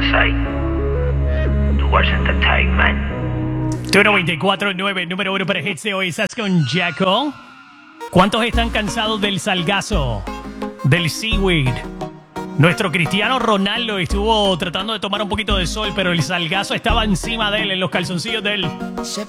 Towards Entertainment. 294.9, número 1 para hits de hoy. ¿Estás con Jaco? ¿Cuántos están cansados del salgazo? Del seaweed. Nuestro Cristiano Ronaldo estuvo tratando de tomar un poquito de sol, pero el salgazo estaba encima de él, en los calzoncillos de él.